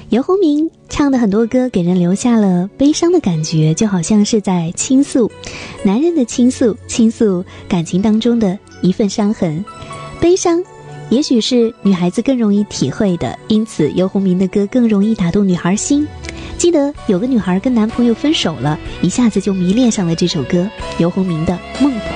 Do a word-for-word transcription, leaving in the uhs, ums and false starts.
游鸿明唱的很多歌给人留下了悲伤的感觉，就好像是在倾诉男人的倾诉，倾诉感情当中的一份伤痕。悲伤也许是女孩子更容易体会的，因此游鸿明的歌更容易打动女孩心。记得有个女孩跟男朋友分手了，一下子就迷恋上了这首歌，游鸿明的《孟婆》。